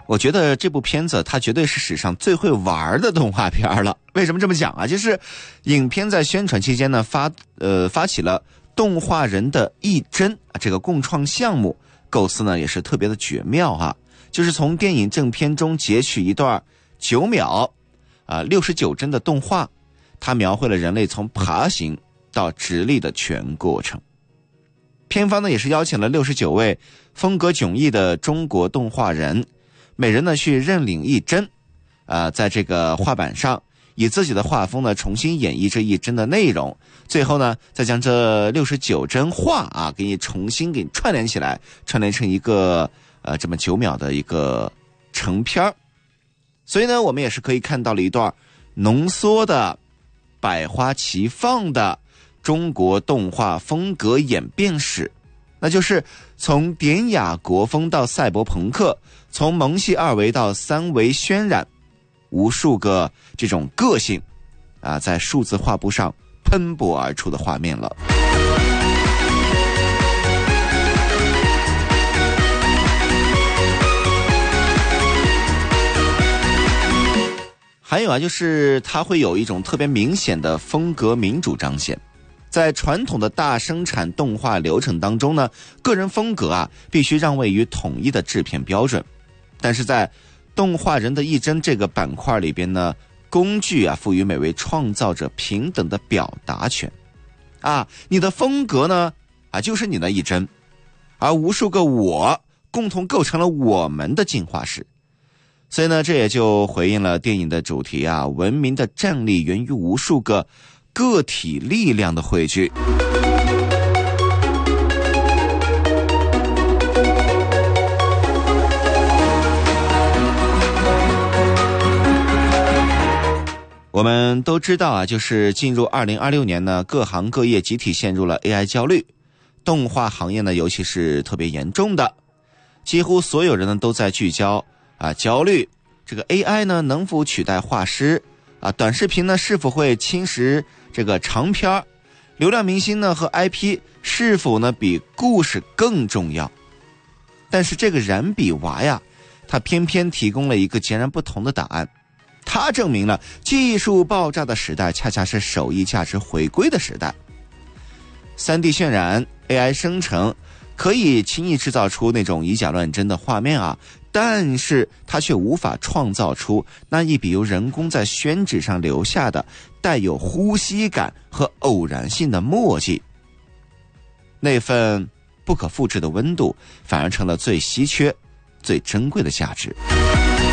我觉得这部片子它绝对是史上最会玩的动画片了。为什么这么讲啊？就是影片在宣传期间呢发起了动画人的一帧这个共创项目，构思呢也是特别的绝妙啊。就是从电影正片中截取一段9秒69帧的动画，它描绘了人类从爬行到直立的全过程。片方呢也是邀请了69位风格迥异的中国动画人，每人呢去认领一帧，在这个画板上以自己的画风呢重新演绎这一帧的内容，最后呢再将这69帧画给你重新给你串联起来，串联成一个这么9秒的一个成片。所以呢我们也是可以看到了一段浓缩的百花齐放的中国动画风格演变史，那就是从典雅国风到赛博朋克，从萌系2维到3维渲染，无数个这种个性在数字画布上喷薄而出的画面了。还有就是它会有一种特别明显的风格民主彰显。在传统的大生产动画流程当中呢，个人风格必须让位于统一的制片标准。但是在动画人的一帧这个板块里边呢，工具赋予每位创造者平等的表达权。你的风格呢就是你的一帧，而无数个我共同构成了我们的进化史。所以呢，这也就回应了电影的主题文明的站立源于无数个个体力量的汇聚。我们都知道就是进入2026年呢，各行各业集体陷入了 AI 焦虑，动画行业呢尤其是特别严重的，几乎所有人呢都在聚焦焦虑这个 AI 呢能否取代画师短视频呢是否会侵蚀这个长片，流量明星呢和 IP 是否呢比故事更重要。但是这个燃比娃它偏偏提供了一个截然不同的答案。它证明了技术爆炸的时代恰恰是手艺价值回归的时代。 3D 渲染 AI 生成可以轻易制造出那种以假乱真的画面但是它却无法创造出那一笔由人工在宣纸上留下的带有呼吸感和偶然性的墨迹。那份不可复制的温度反而成了最稀缺最珍贵的价值。